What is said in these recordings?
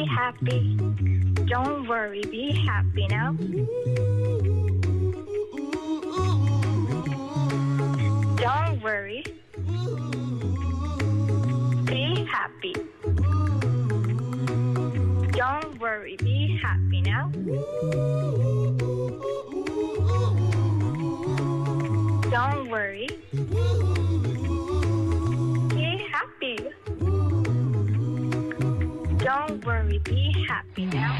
Be happy. Don't worry. Be happy now. Don't worry. Be happy. Don't worry. Be happy now. Don't worry. Be happy. Don't worry. Be happy now.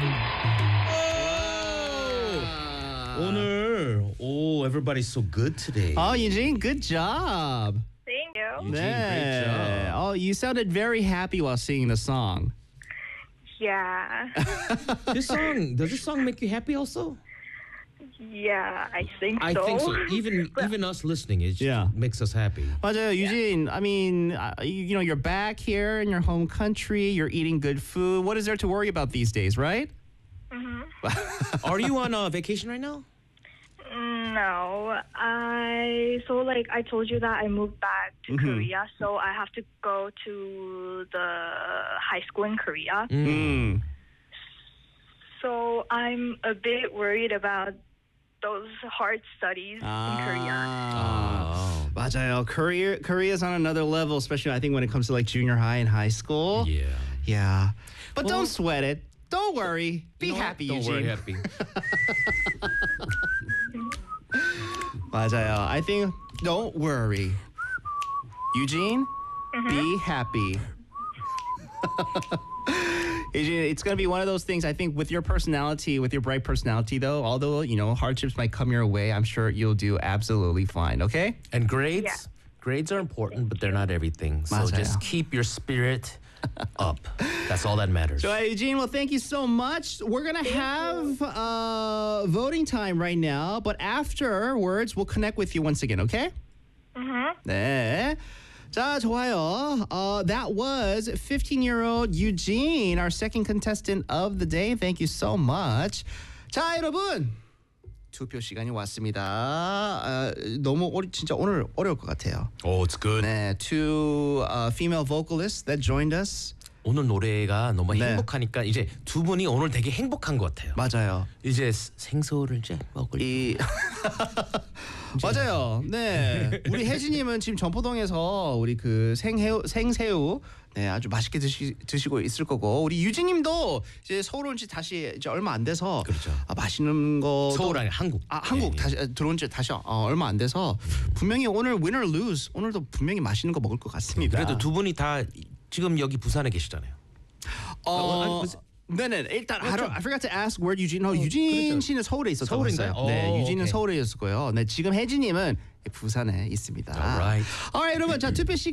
오늘 everybody's so good today. Oh, Eugene, good job. Thank you. Eugene, great job. Oh, you sounded very happy while singing the song. Yeah. Does this song make you happy also? Yeah, I think so. I think so. Even us listening, it just makes us happy. 맞아요, Eugene. I mean, you know, you're back here in your home country. You're eating good food. What is there to worry about these days, right? Are you on vacation right now? No, I told you that I moved back to Korea, so I have to go to the high school in Korea. So I'm a bit worried about those hard studies in Korea. 맞아요. Korea's on another level, especially I think when it comes to like junior high and high school. Yeah. But don't sweat it. Don't worry. Be happy, Don't Eugene. worry, happy. 맞아요. I think don't worry. Eugene, be happy. Eugene, it's going to be one of those things, I think, with your personality, with your bright personality, though, although, you know, hardships might come your way, I'm sure you'll do absolutely fine, okay? And grades? Yeah. Grades are important, but they're not everything. So 맞아요. just keep your spirit up. That's all that matters. So, Eugene, well, thank you so much. We're going to have voting time right now, but afterwards, we'll connect with you once again, okay? 네. 자, 좋아요. That was 15-year-old Eugene, our second contestant of the day. Thank you so much. 자, 여러분. 투표 시간이 왔습니다. 너무 진짜 오늘 어려울 것 같아요. Oh, it's good. 네, two female vocalists that joined us. 오늘 노래가 너무 네. 행복하니까 이제 두 분이 오늘 되게 행복한 것 같아요. 맞아요. 이제 생소를 이제 먹을. 맞아요. 네, 우리 혜진님은 지금 전포동에서 우리 그 생새우 네 아주 맛있게 드시고 있을 거고 우리 유진님도 이제 서울 온 지 다시 이제 얼마 안 돼서 그렇죠. 맛있는 거 서울 아니 한국. 한국 다시 들어온 지 다시 얼마 안 돼서 분명히 오늘 win or lose 오늘도 분명히 맛있는 거 먹을 것 같습니다. 그래도 두 분이 다 지금 여기 부산에 계시잖아요. 네네 일단 I forgot to ask where Eugene. 유진 씨는 서울에 있었다고 서울인가요? 했어요. 네, 유진은 오케이. 서울에 있었고요. 네, 지금 혜진님은 부산에 있습니다. Alright. Alright, 여러분 자 투표 시